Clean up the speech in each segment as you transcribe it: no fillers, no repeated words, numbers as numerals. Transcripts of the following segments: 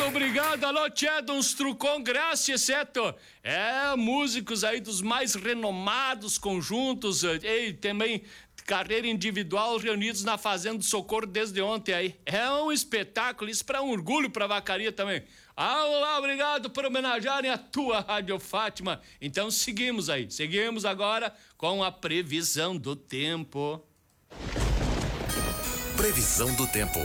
obrigado. Alô, tchê, uns trucon, graças, certo? Músicos aí dos mais renomados conjuntos, e também carreira individual reunidos na Fazenda do Socorro desde ontem aí. É um espetáculo, isso para um orgulho pra vacaria também. Olá, obrigado por homenagearem a tua Rádio Fátima. Então seguimos agora com a previsão do tempo. Previsão do tempo.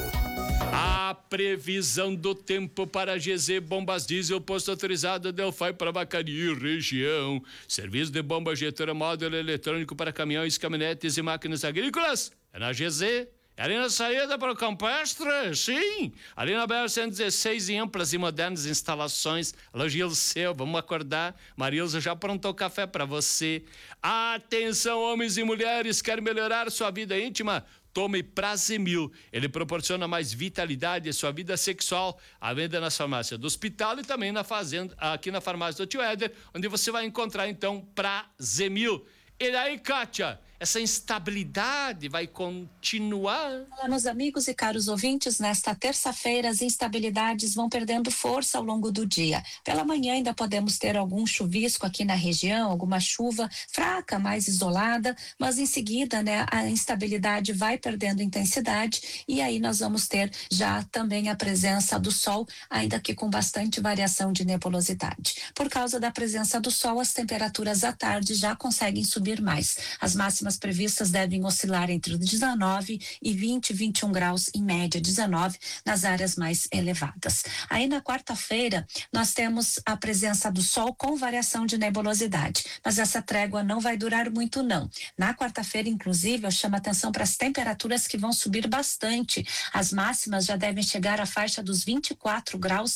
A previsão do tempo para GZ Bombas Diesel, posto autorizado Delphi para vacaria região. Serviço de bomba injetora módulo eletrônico para caminhões, caminhonetes e máquinas agrícolas. É na GZ. É ali na saída para o Campestre, sim. Ali na BR-116, em amplas e modernas instalações. Alô, Gilceu, vamos acordar. Marilza já aprontou café para você. Atenção, homens e mulheres, quer melhorar sua vida íntima? Tome Prazemil. Ele proporciona mais vitalidade à sua vida sexual. À venda nas farmácias do hospital e também na fazenda, aqui na farmácia do Tio Éder, onde você vai encontrar então Prazemil. E aí, Kátia, essa instabilidade vai continuar? Olá, meus amigos e caros ouvintes, nesta terça-feira as instabilidades vão perdendo força ao longo do dia. Pela manhã ainda podemos ter algum chuvisco aqui na região, alguma chuva fraca, mais isolada, mas em seguida, a instabilidade vai perdendo intensidade e aí nós vamos ter já também a presença do sol, ainda que com bastante variação de nebulosidade. Por causa da presença do sol, as temperaturas à tarde já conseguem subir mais. As máximas previstas devem oscilar entre 19 e 21 graus, em média 19 nas áreas mais elevadas. Aí na quarta-feira nós temos a presença do sol com variação de nebulosidade, mas essa trégua não vai durar muito não. Na quarta-feira, inclusive, eu chamo a atenção para as temperaturas que vão subir bastante. As máximas já devem chegar à faixa dos 24 graus,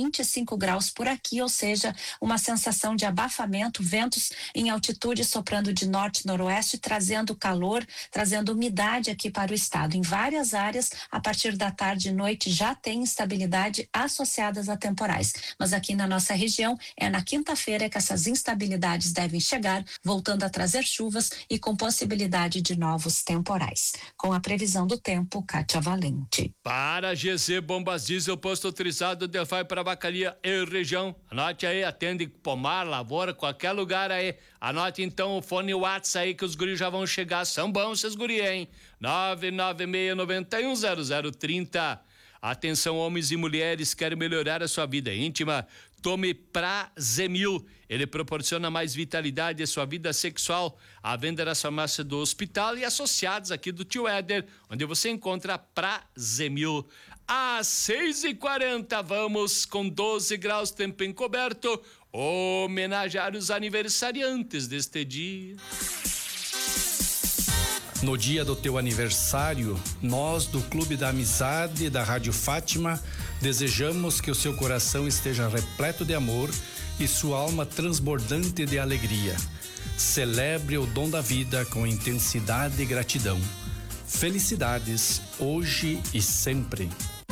25 graus por aqui, ou seja, uma sensação de abafamento, ventos em altitude soprando de norte-noroeste, trazendo calor, trazendo umidade aqui para o estado. Em várias áreas, a partir da tarde e noite, já tem instabilidade associadas a temporais. Mas aqui na nossa região, é na quinta-feira que essas instabilidades devem chegar, voltando a trazer chuvas e com possibilidade de novos temporais. Com a previsão do tempo, Kátia Valente. Para GZ Bombas Diesel, posto autorizado Delphi para vacaria e região. Anote aí, atende pomar, lavoura, qualquer lugar aí. Anote então o fone WhatsApp aí que os guris já vão chegar. São bons esses guris, hein? 996910030. Atenção, homens e mulheres, querem melhorar a sua vida íntima? Tome Prazemil. Ele proporciona mais vitalidade à sua vida sexual. À venda na farmácia do hospital e associados aqui do Tio Éder, onde você encontra Prazemil. Às 6h40, vamos com 12 graus, tempo encoberto, homenagear os aniversariantes deste dia. No dia do teu aniversário, nós do Clube da Amizade da Rádio Fátima desejamos que o seu coração esteja repleto de amor e sua alma transbordante de alegria. Celebre o dom da vida com intensidade e gratidão. Felicidades, hoje e sempre.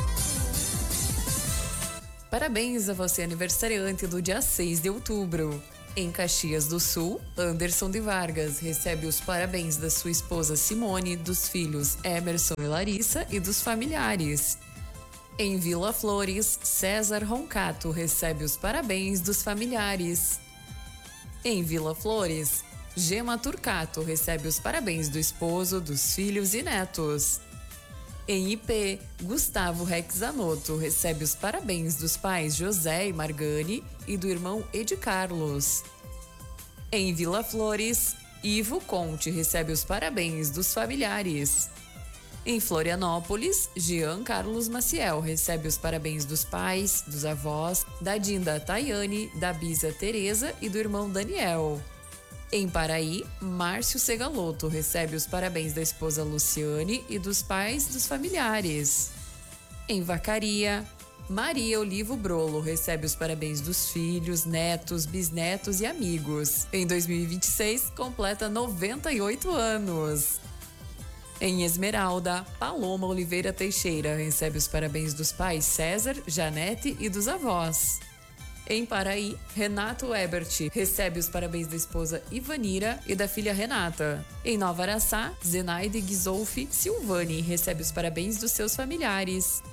Parabéns a você, aniversariante do dia 6 de outubro. Em Caxias do Sul, Anderson de Vargas recebe os parabéns da sua esposa Simone, dos filhos Emerson e Larissa e dos familiares. Em Vila Flores, César Roncato recebe os parabéns dos familiares. Em Vila Flores, Gema Turcato recebe os parabéns do esposo, dos filhos e netos. Em IP, Gustavo Rexanoto recebe os parabéns dos pais José e Margani e do irmão Edi Carlos. Em Vila Flores, Ivo Conte recebe os parabéns dos familiares. Em Florianópolis, Jean Carlos Maciel recebe os parabéns dos pais, dos avós, da Dinda Tayane, da Bisa Tereza e do irmão Daniel. Em Paraí, Márcio Segaloto recebe os parabéns da esposa Luciane e dos pais dos familiares. Em Vacaria, Maria Olivo Brolo recebe os parabéns dos filhos, netos, bisnetos e amigos. Em 2026, completa 98 anos. Em Esmeralda, Paloma Oliveira Teixeira recebe os parabéns dos pais César, Janete e dos avós. Em Paraí, Renato Ebert recebe os parabéns da esposa Ivanira e da filha Renata. Em Nova Araçá, Zenaide Ghisolfi Silvani recebe os parabéns dos seus familiares.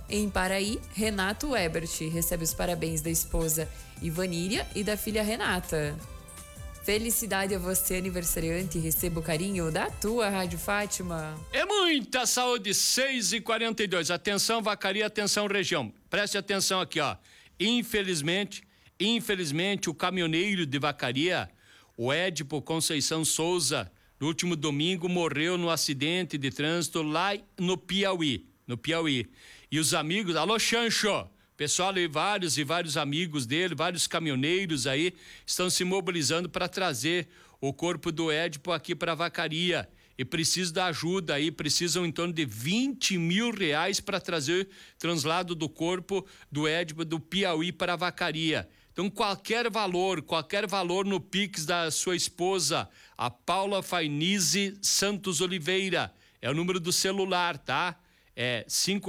Em Paraí, Renato Ebert recebe os parabéns da esposa Ivaníria e da filha Renata. Felicidade a você, aniversariante, e receba o carinho da tua Rádio Fátima. É muita saúde, 6h42. Atenção, Vacaria, atenção, região. Preste atenção aqui, ó. Infelizmente, o caminhoneiro de Vacaria, o Édipo Conceição Souza, no último domingo morreu no acidente de trânsito lá no Piauí. E os amigos, alô Chancho, pessoal aí, vários amigos dele, vários caminhoneiros aí, estão se mobilizando para trazer o corpo do Édipo aqui para Vacaria. E precisam da ajuda aí, precisam em torno de R$20 mil para trazer translado do corpo do Édipo do Piauí para Vacaria. Então, qualquer valor no Pix da sua esposa, a Paula Fainize Santos Oliveira, é o número do celular, tá? É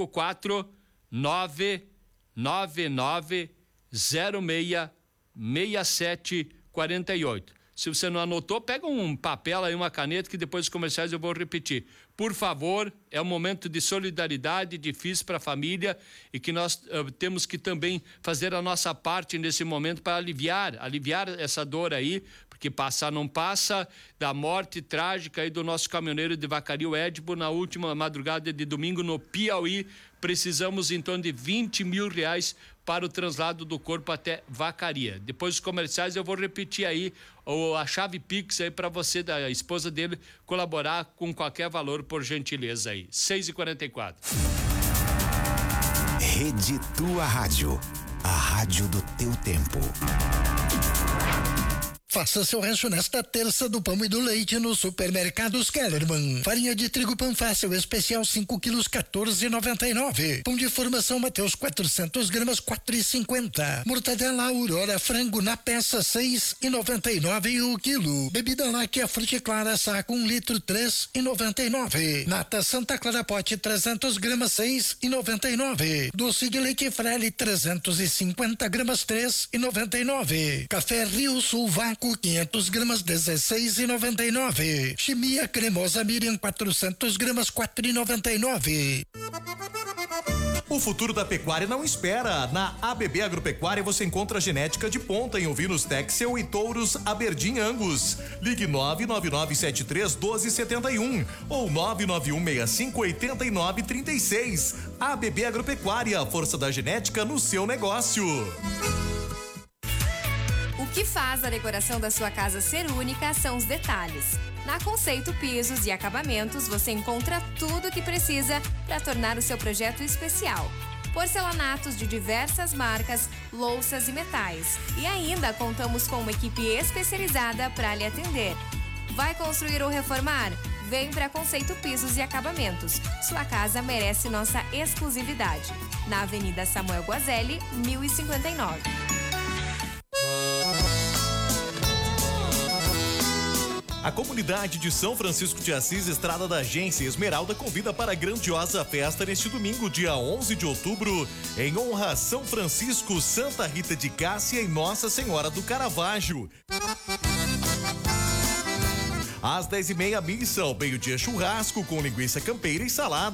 54999066748. Se você não anotou, pega um papel aí, uma caneta, que depois dos comerciais eu vou repetir. Por favor, é um momento de solidariedade, difícil para a família, e que nós temos que também fazer a nossa parte nesse momento para aliviar essa dor aí, porque passar não passa, da morte trágica aí do nosso caminhoneiro de Vacaria, o Édipo, na última madrugada de domingo no Piauí. Precisamos em torno de R$20 mil para o translado do corpo até Vacaria. Depois dos comerciais eu vou repetir aí a chave Pix aí para você, da esposa dele, colaborar com qualquer valor, por gentileza aí. 6h44. Rede Tua Rádio, a rádio do teu tempo. Faça seu rancho nesta terça do pão e do leite no Supermercados Kellerman. Farinha de trigo Panfácil especial 5 quilos 14,99. Pão de formação Mateus 400 gramas 4,50. Mortadela Aurora frango na peça 6,99 o quilo. Bebida láctea Fruticlara saco 1 litro 3,99. Nata Santa Clara pote 300 gramas 6,99. Doce de leite Frale 350 gramas 3,99. Café Rio Sul Vácuo 500 gramas 16,99. Chimia cremosa Miriam 400 gramas 4,99. O futuro da pecuária não espera. Na ABB Agropecuária você encontra genética de ponta em ovinos Texel e touros Aberdeen Angus. Ligue 999731271 ou 991658936. ABB Agropecuária, força da genética no seu negócio. O que faz a decoração da sua casa ser única são os detalhes. Na Conceito Pisos e Acabamentos você encontra tudo o que precisa para tornar o seu projeto especial. Porcelanatos de diversas marcas, louças e metais. E ainda contamos com uma equipe especializada para lhe atender. Vai construir ou reformar? Vem para Conceito Pisos e Acabamentos. Sua casa merece nossa exclusividade. Na Avenida Samuel Guazelli, 1059. A comunidade de São Francisco de Assis, Estrada da Agência Esmeralda, convida para a grandiosa festa neste domingo, dia 11 de outubro, em honra a São Francisco, Santa Rita de Cássia e Nossa Senhora do Caravaggio. Às 10h30, missa, ao meio-dia churrasco com linguiça campeira e salada.